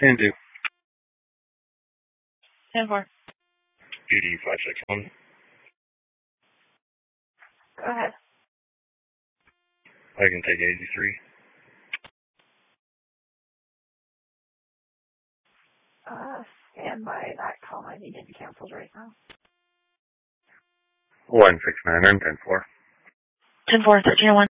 And do. 10-4. PD 561. Go ahead. I can take 83. Stand by. That call might need to be canceled right now. 169 and 10-4. 10-4, 1301.